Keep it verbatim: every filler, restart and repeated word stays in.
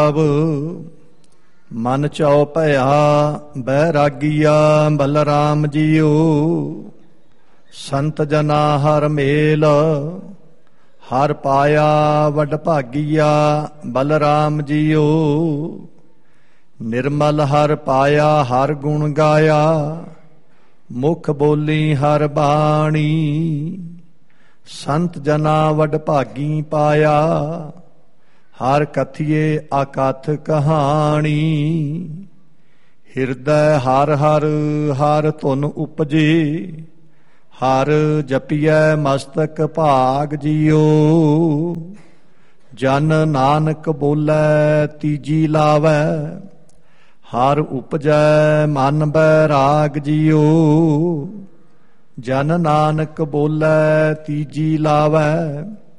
ਮਨ ਚਉ ਭਇਆ ਬੈਰਾਗੀਆ ਬਲਰਾਮ ਜੀਓ। ਸੰਤ ਜਨਾ ਹਰ ਮੇਲ ਹਰ ਪਾਇਆ ਵਡ ਭਾਗੀਆ ਬਲਰਾਮ ਜੀਓ। ਨਿਰਮਲ ਹਰ ਪਾਇਆ ਹਰ ਗੁਣ ਗਾਇਆ ਮੁਖ ਬੋਲੀ ਹਰ ਬਾਣੀ। ਸੰਤ ਜਨਾ ਵਡ ਭਾਗੀ ਪਾਇਆ ਹਰ ਕਥੀਏ ਆਕਥ ਕਹਾਣੀ। ਹਿਰਦੈ ਹਰ ਹਰ ਹਰ ਧੁਨ ਉਪਜੇ ਹਰ ਜਪੀਐ ਮਸਤਕ ਭਾਗ ਜੀਓ। ਜਨ ਨਾਨਕ ਬੋਲੇ ਤੀਜੀ ਲਾਵੈ ਹਰ ਉਪਜੈ ਮਨ ਬੈਰਾਗ ਜੀਓ। ਜਨ ਨਾਨਕ ਬੋਲੇ ਤੀਜੀ ਲਾਵੈ